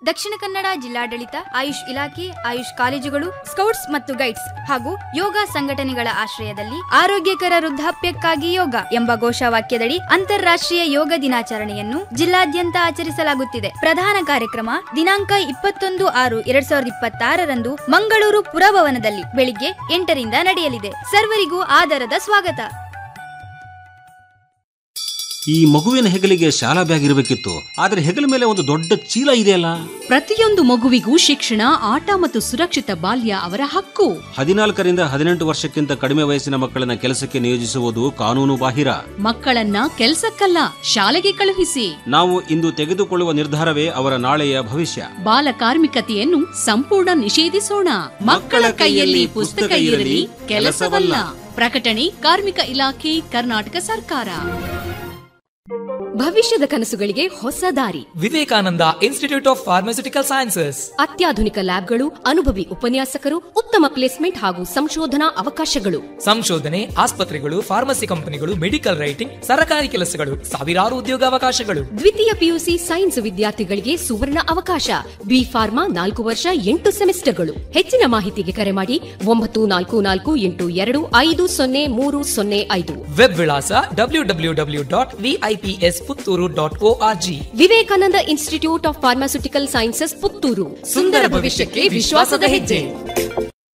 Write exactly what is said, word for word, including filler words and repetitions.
ದಕ್ಷಿಣ ಕನ್ನಡ ಜಿಲ್ಲಾಡಳಿತ, ಆಯುಷ್ ಇಲಾಖೆ, ಆಯುಷ್ ಕಾಲೇಜುಗಳು, ಸ್ಕೌಟ್ಸ್ ಮತ್ತು ಗೈಡ್ಸ್ ಹಾಗೂ ಯೋಗ ಸಂಘಟನೆಗಳ ಆಶ್ರಯದಲ್ಲಿ ಆರೋಗ್ಯಕರ ವೃದ್ಧಾಪ್ಯಕ್ಕಾಗಿ ಯೋಗ ಎಂಬ ಘೋಷವಾಕ್ಯದಡಿ ಅಂತಾರಾಷ್ಟ್ರೀಯ ಯೋಗ ದಿನಾಚರಣೆಯನ್ನು ಜಿಲ್ಲಾದ್ಯಂತ ಆಚರಿಸಲಾಗುತ್ತಿದೆ. ಪ್ರಧಾನ ಕಾರ್ಯಕ್ರಮ ದಿನಾಂಕ ಇಪ್ಪತ್ತೊಂದು ಆರು ಎರಡ್ ಸಾವಿರದ ಇಪ್ಪತ್ತಾರರಂದು ಮಂಗಳೂರು ಪುರಭವನದಲ್ಲಿ ಬೆಳಿಗ್ಗೆ ಎಂಟರಿಂದ ನಡೆಯಲಿದೆ. ಸರ್ವರಿಗೂ ಆದರದ ಸ್ವಾಗತ. ಈ ಮಗುವಿನ ಹೆಗಲಿಗೆ ಶಾಲಾ ಬ್ಯಾಗ್ ಇರಬೇಕಿತ್ತು, ಆದ್ರೆ ಹೆಗಲ ಮೇಲೆ ಒಂದು ದೊಡ್ಡ ಚೀಲ ಇದೆಯಲ್ಲ. ಪ್ರತಿಯೊಂದು ಮಗುವಿಗೂ ಶಿಕ್ಷಣ, ಆಟ ಮತ್ತು ಸುರಕ್ಷಿತ ಬಾಲ್ಯ ಅವರ ಹಕ್ಕು. ಹದಿನಾಲ್ಕರಿಂದ ಹದಿನೆಂಟು ವರ್ಷಕ್ಕಿಂತ ಕಡಿಮೆ ವಯಸ್ಸಿನ ಮಕ್ಕಳನ್ನ ಕೆಲಸಕ್ಕೆ ನಿಯೋಜಿಸುವುದು ಕಾನೂನು ಬಾಹಿರ. ಮಕ್ಕಳನ್ನ ಕೆಲಸಕ್ಕಲ್ಲ, ಶಾಲೆಗೆ ಕಳುಹಿಸಿ. ನಾವು ಇಂದು ತೆಗೆದುಕೊಳ್ಳುವ ನಿರ್ಧಾರವೇ ಅವರ ನಾಳೆಯ ಭವಿಷ್ಯ. ಬಾಲ ಕಾರ್ಮಿಕತೆಯನ್ನು ಸಂಪೂರ್ಣ ನಿಷೇಧಿಸೋಣ. ಮಕ್ಕಳ ಕೈಯಲ್ಲಿ ಪುಸ್ತಕ ಇರಲಿ, ಕೆಲಸವಲ್ಲ. ಪ್ರಕಟಣೆ ಕಾರ್ಮಿಕ ಇಲಾಖೆ, ಕರ್ನಾಟಕ ಸರ್ಕಾರ. ಭವಿಷ್ಯದ ಕನಸುಗಳಿಗೆ ಹೊಸ ದಾರಿ. Vivekananda institute of pharmaceutical sciences. ಅತ್ಯಾಧುನಿಕ ಲ್ಯಾಬ್ಗಳು, ಅನುಭವಿ ಉಪನ್ಯಾಸಕರು, ಉತ್ತಮ ಪ್ಲೇಸ್ಮೆಂಟ್ ಹಾಗೂ ಸಂಶೋಧನಾ ಅವಕಾಶಗಳು. ಸಂಶೋಧನೆ, ಆಸ್ಪತ್ರೆಗಳು, ಫಾರ್ಮಸಿ ಕಂಪನಿಗಳು, ಮೆಡಿಕಲ್ ರೈಟಿಂಗ್, ಸರಕಾರಿ ಕೆಲಸಗಳು, ಸಾವಿರಾರು ಉದ್ಯೋಗಾವಕಾಶಗಳು. ದ್ವಿತೀಯ ಪಿಯುಸಿ ಸೈನ್ಸ್ ವಿದ್ಯಾರ್ಥಿಗಳಿಗೆ ಸುವರ್ಣ ಅವಕಾಶ. ಬಿ ಫಾರ್ಮಾ ನಾಲ್ಕು ವರ್ಷ ಎಂಟು ಸೆಮಿಸ್ಟರ್ಗಳು. ಹೆಚ್ಚಿನ ಮಾಹಿತಿಗೆ ಕರೆ ಮಾಡಿ ಒಂಬತ್ತು ನಾಲ್ಕು ನಾಲ್ಕು ಎಂಟು ಎರಡು ಐದು ಸೊನ್ನೆ ಮೂರು ಸೊನ್ನೆ ಐದು. ವೆಬ್ ವಿಳಾಸ W W W dot VIPS Puttur dot org. Vivekananda institute of pharmaceutical sciences, Puttur. ಸುಂದರ ಭವಿಷ್ಯಕ್ಕೆ ವಿಶ್ವಾಸದ ಹೆಜ್ಜೆ.